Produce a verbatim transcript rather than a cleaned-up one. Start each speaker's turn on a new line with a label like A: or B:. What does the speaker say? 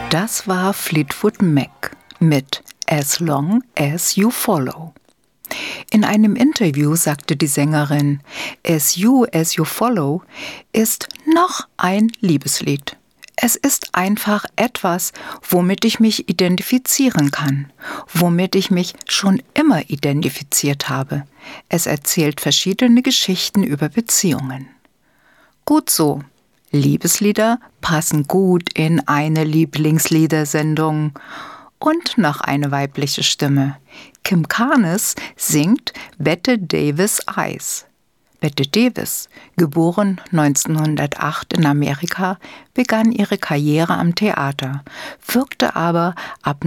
A: Das war Fleetwood Mac mit As Long As You Follow. In einem Interview sagte die Sängerin, As You As You Follow ist noch ein Liebeslied. Es ist einfach etwas, womit ich mich identifizieren kann, womit ich mich schon immer identifiziert habe. Es erzählt verschiedene Geschichten über Beziehungen. Gut so. Liebeslieder passen gut in eine Lieblingsliedersendung. Und noch eine weibliche Stimme. Kim Carnes singt Bette Davis Eyes. Bette Davis, geboren neunzehnhundertacht in Amerika, begann ihre Karriere am Theater, wirkte aber ab